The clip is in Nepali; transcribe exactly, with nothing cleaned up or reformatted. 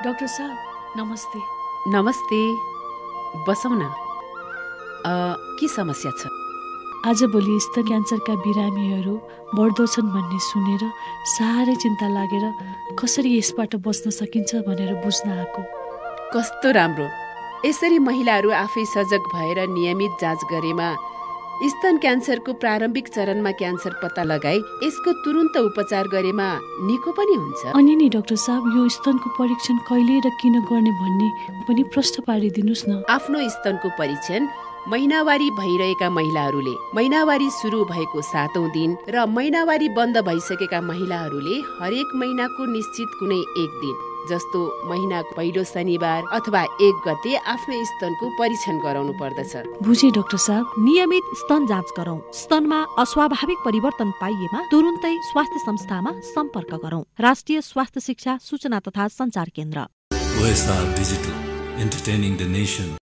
डाक्टर साहब नमस्ते। नमस्ते, बसौँ न। के समस्या छ? आजभोलि स्तन क्यान्सरका बिरामीहरू बढ्दो छन् भन्ने सुनेर साह्रै चिन्ता लागेर कसरी यसबाट बच्न सकिन्छ भनेर बुझ्न आएको। कस्तो राम्रो! यसरी महिलाहरू आफै सजग भएर नियमित जाँच गरेमा स्तन क्यान्सरको प्रारम्भिक चरणमा क्यान्सर पत्ता लगाई यसको तुरुन्त उपचार गरेमा निको पनि हुन्छ। अनि नि डाक्टर साहब, यो स्तनको परीक्षण कहिले र किन गर्ने भन्ने पनि प्रश्न पारिदिनुहोस् न। आफ्नो स्तनको परीक्षण महिनावारी भइरहेका महिलाहरूले, महिनावारी सुरु भएको सातौं दिन र महिनावारी बन्द भइसकेका महिलाहरूले हरेक महिनाको निश्चित कुनै एक दिन जस्तो महिनाको पहिलो शनिबार अथवा एक गते आफ्नो स्तनको परीक्षण गराउनु पर्दछ। बुझे डाक्टर साहब। नियमित स्तन जाँच गरौं। स्तनमा अस्वाभाविक परिवर्तन पाइएमा तुरुन्तै स्वास्थ्य संस्थामा सम्पर्क गरौं। राष्ट्रिय स्वास्थ्य शिक्षा सूचना तथा संचार केन्द्र। O S R Digital, entertaining the nation.